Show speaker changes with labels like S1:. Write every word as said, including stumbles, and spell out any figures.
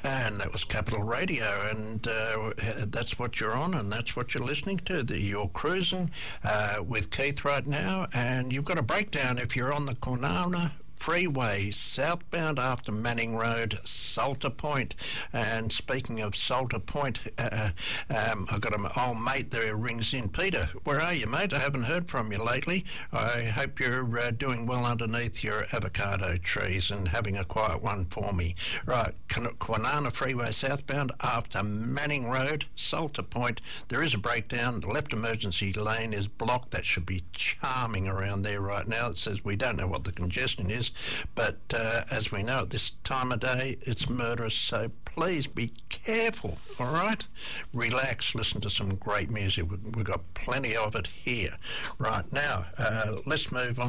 S1: And that was Capital Radio, and uh, that's what you're on, and that's what you're listening to. The, you're cruising uh, with Keith right now, and you've got a breakdown if you're on the Kwinana Freeway, southbound after Manning Road, Salter Point. And speaking of Salter Point, uh, um, I've got an old mate there who rings in. Peter, where are you, mate? I haven't heard from you lately. I hope you're uh, doing well underneath your avocado trees and having a quiet one for me. Right, Kwinana Freeway, southbound after Manning Road, Salter Point. There is a breakdown. The left emergency lane is blocked. That should be charming around there right now. It says we don't know what the congestion is, but uh, as we know at this time of day, it's murderous, so please be careful, all right? Relax, listen to some great music. We've got plenty of it here. Right now, uh, let's move on.